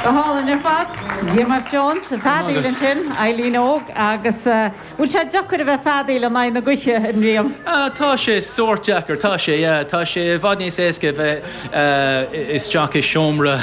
Hálan ar fad, Liam Jones, a fadaílann sin, Eileen Óg, agus bhfuil sé deachar a bheith fadaíl an na gcuiche in riam. Tá sé sort deachar, tá sé bhd níos éasca bheith is teach is seomra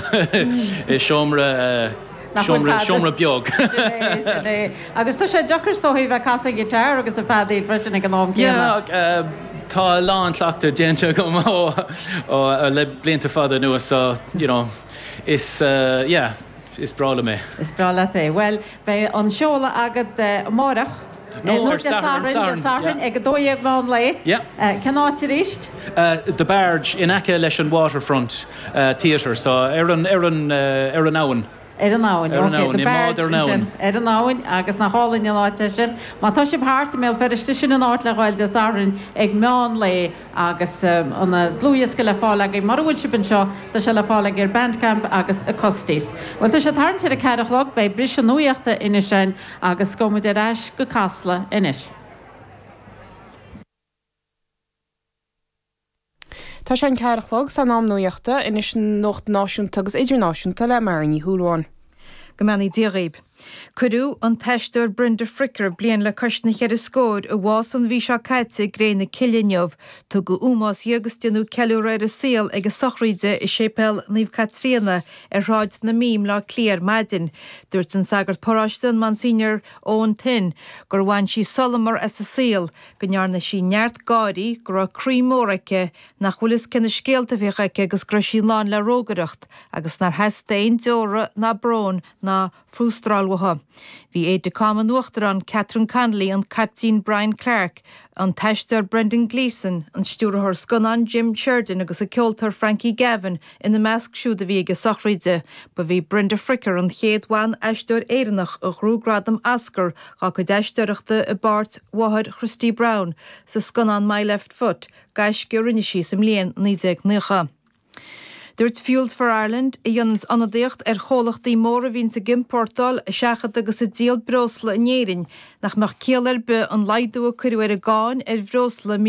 Siomra beag. Agus tá sé deachar stóthaí bheith casa gitar agus a fadaíl freisin ag an nám céanna. Tá lán tleachtar déanta go le blianta fada nua, so, you know, is brála mé. Is brála é. Well, bheith an seola agad mórach. No, Sarin ag dóíag bhán le. Can áte ríist? The Barge in Acha leis an Waterfront Theatre, so ar an áin. Ar an áin, The Barge ar an áin, agus na hálainn an áte sin. Má tá sé bhart mé feriste sin an áit le gháil de Sarin ag meán le agus an glúiasca le fála ag mar bhfuil sibin seo tá se le fála ar Bandcamp agus a Costis. Well, tá sé tarntir a ceadachlog bei bris an nuíochta inis sin agus gomud ar eis go casla inis. Tá sé an ceadachlog san nám nuíochta inis nocht náisiúnta agus idirnáisiúnta le mar ní thuúláin. Gomani Díreib. Cudú an teistúir Brenda Fricker blian le cosna chead a scód a bhás an bhí seo caite gréna Cillineomh tu go úmás dhéagus denú ceú réir a síl ag a sochríide i sépel Níomh Catríona ar ráid na mím lá cléar maidin. Dúirt an sagart porástan man senior ón tin gur bhain sí solamar as a síl go nearna sí neart gáirí gur a crímóracha nach chuilis cinna scéalta bhíchacha agus gur sí lán le rógaracht agus nar heastain deora na brón na frústrálhatha. Bhí é de cáman nuachtar an Catherine Connolly an Captain Brian Clark, an teistar Brendan Gleeson, an stúrthir sconan Jim Sheridan agus a ceoltar Frankie Gavin ina measc siúd a bhí ag a sochríide, ba bhí Brenda Fricker an chéadháin eistúir éireannach a grúgradam ascar gá go deistúireachta a Bart Wahad Christy Brown sa sconan My Left Foot, gais go rinne sí sem léon 19. Dúirt Fuels for Ireland i dionans anadíocht chólachtaí móra bhín sa Gimportal a seachad agus a díal brosla a néirin nach mar céalar be an laidú a cuiú ar a gáin bhrosla